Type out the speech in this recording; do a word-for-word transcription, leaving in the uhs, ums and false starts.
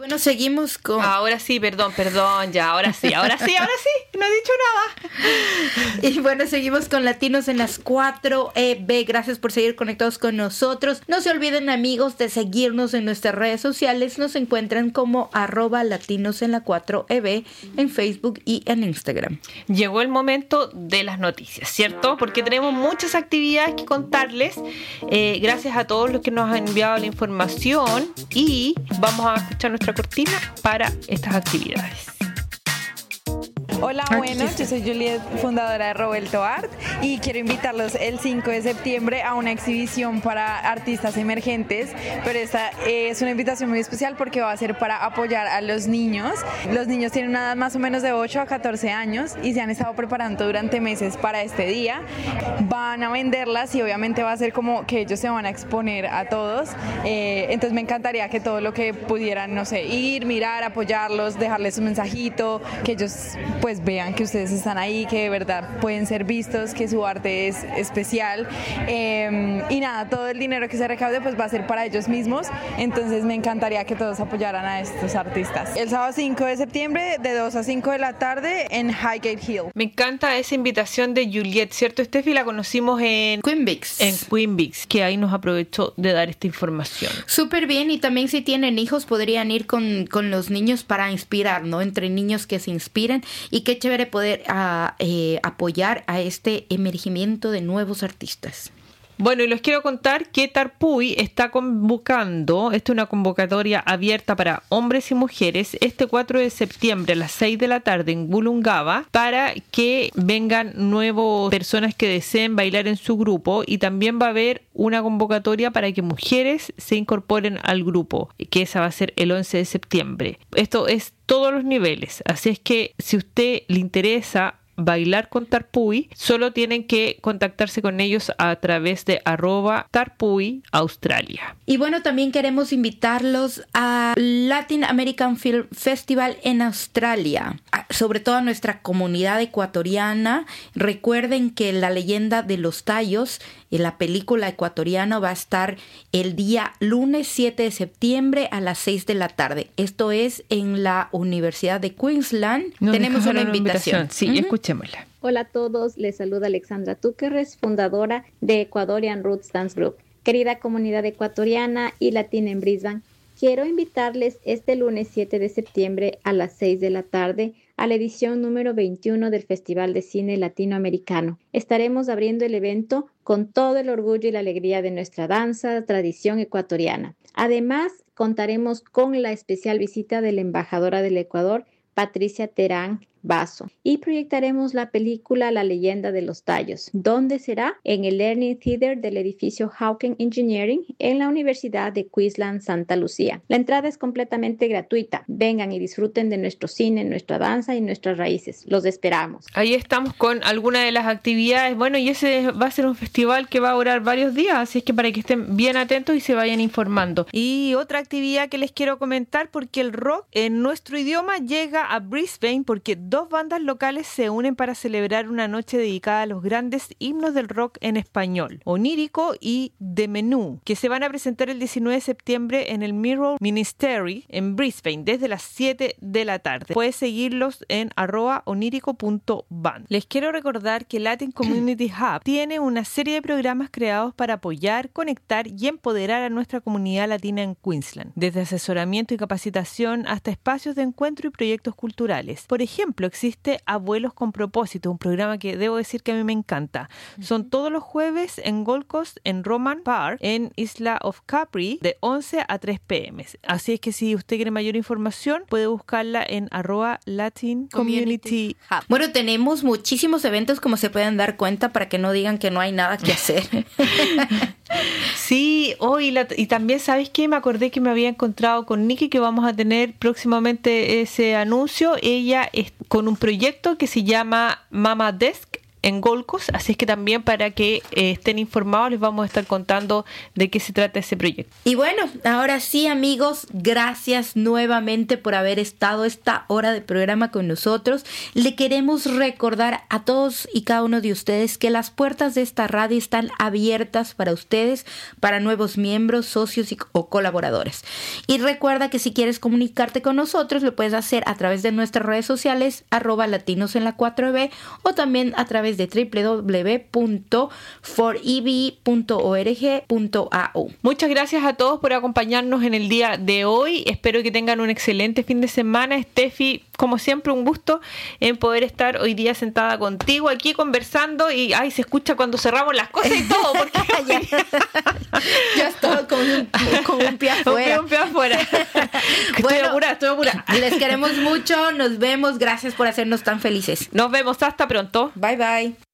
Bueno, seguimos con... Ahora sí, perdón, perdón, ya, ahora sí, ahora sí, ahora sí, no he dicho nada. Y bueno, seguimos con Latinos en las cuatro E B. Gracias por seguir conectados con nosotros. No se olviden, amigos, de seguirnos en nuestras redes sociales. Nos encuentran como arroba Latinos en la cuatro E B en Facebook y en Instagram. Llegó el momento de las noticias, ¿cierto? Porque tenemos muchas actividades que contarles. Eh, gracias a todos los que nos han enviado la información y vamos a escuchar nuestra cortina para estas actividades. Hola, bueno, yo soy Juliet, fundadora de Roberto Art, y quiero invitarlos el cinco de septiembre a una exhibición para artistas emergentes, pero esta es una invitación muy especial porque va a ser para apoyar a los niños. Los niños tienen una edad más o menos de ocho a catorce años y se han estado preparando durante meses para este día. Van a venderlas y obviamente va a ser como que ellos se van a exponer a todos, eh, entonces me encantaría que todo lo que pudieran, no sé, ir, mirar, apoyarlos, dejarles un mensajito, que ellos pues vean que ustedes están ahí, que de verdad pueden ser vistos, que su arte es especial, eh, y nada, todo el dinero que se recaude pues va a ser para ellos mismos, entonces me encantaría que todos apoyaran a estos artistas. El sábado cinco de septiembre de dos a cinco de la tarde en Highgate Hill. Me encanta esa invitación de Juliet, ¿cierto, Steffi? La conocimos en Queenbix. En Queenbix, que ahí nos aprovechó de dar esta información. Súper bien, y también si tienen hijos podrían ir con, con los niños para inspirar, ¿no? Entre niños que se inspiren. Y qué chévere poder uh, eh, apoyar a este emergimiento de nuevos artistas. Bueno, y les quiero contar que Tarpuy está convocando, esta es una convocatoria abierta para hombres y mujeres, este cuatro de septiembre a las seis de la tarde en Wollongaba, para que vengan nuevas personas que deseen bailar en su grupo, y también va a haber una convocatoria para que mujeres se incorporen al grupo, que esa va a ser el once de septiembre. Esto es todos los niveles, así es que si a usted le interesa bailar con Tarpuy, solo tienen que contactarse con ellos a través de arroba Tarpuy Australia. Y bueno, también queremos invitarlos a Latin American Film Festival en Australia, sobre todo a nuestra comunidad ecuatoriana. Recuerden que La Leyenda de los Tallos, la película ecuatoriana, va a estar el día lunes siete de septiembre a las seis de la tarde. Esto es en la Universidad de Queensland. Nos Tenemos una invitación. invitación. Sí, uh-huh. Escuchémosla. Hola a todos, les saluda Alexandra Túquerres, fundadora de Ecuadorian Roots Dance Group. Querida comunidad ecuatoriana y latina en Brisbane, quiero invitarles este lunes siete de septiembre a las seis de la tarde a la edición número veintiuno del Festival de Cine Latinoamericano. Estaremos abriendo el evento con todo el orgullo y la alegría de nuestra danza, tradición ecuatoriana. Además, contaremos con la especial visita de la embajadora del Ecuador, Patricia Terán Basso, y proyectaremos la película La Leyenda de los Tallos. ¿Dónde será? En el Learning Theater del edificio Hawken Engineering en la Universidad de Queensland, Santa Lucía. La entrada es completamente gratuita. Vengan y disfruten de nuestro cine, nuestra danza y nuestras raíces. Los esperamos. Ahí estamos con algunas de las actividades. Bueno, y ese va a ser un festival que va a durar varios días, así es que para que estén bien atentos y se vayan informando. Y otra actividad que les quiero comentar, porque el rock en nuestro idioma llega a Brisbane, porque dos bandas locales se unen para celebrar una noche dedicada a los grandes himnos del rock en español, Onírico y The Menú, que se van a presentar el diecinueve de septiembre en el Mirror Ministry en Brisbane desde las siete de la tarde. Puedes seguirlos en arroba onírico punto band. Les quiero recordar que Latin Community Hub tiene una serie de programas creados para apoyar, conectar y empoderar a nuestra comunidad latina en Queensland, desde asesoramiento y capacitación hasta espacios de encuentro y proyectos culturales. Por ejemplo, existe Abuelos con Propósito, un programa que debo decir que a mí me encanta. Uh-huh. Son todos los jueves en Gold Coast, en Roman Park, en Isla of Capri, de once a tres pm. Así es que si usted quiere mayor información, puede buscarla en arroba Latin Community Hub. Bueno, tenemos muchísimos eventos, como se pueden dar cuenta, para que no digan que no hay nada que hacer. Sí, oh, y, la, y también, ¿sabes qué? Me acordé que me había encontrado con Nikki, que vamos a tener próximamente ese anuncio. Ella es con un proyecto que se llama Mama Desk en Gold Coast, así es que también para que eh, estén informados les vamos a estar contando de qué se trata ese proyecto. Y bueno, ahora sí, amigos, gracias nuevamente por haber estado esta hora de programa con nosotros. Le queremos recordar a todos y cada uno de ustedes que las puertas de esta radio están abiertas para ustedes, para nuevos miembros, socios y, o colaboradores. Y recuerda que si quieres comunicarte con nosotros, lo puedes hacer a través de nuestras redes sociales, arroba latinos en la cuatro B, o también a través de doble u doble u doble u punto for e b punto org punto a u. Muchas gracias a todos por acompañarnos en el día de hoy. Espero que tengan un excelente fin de semana. Steffi, como siempre, un gusto en poder estar hoy día sentada contigo aquí conversando y ay, se escucha cuando cerramos las cosas y todo, porque ya, ya estoy con un, con un pie afuera. Un pie afuera. Estoy Bueno, apurada, estoy apurada. Les queremos mucho, nos vemos, gracias por hacernos tan felices. Nos vemos, hasta pronto. Bye bye.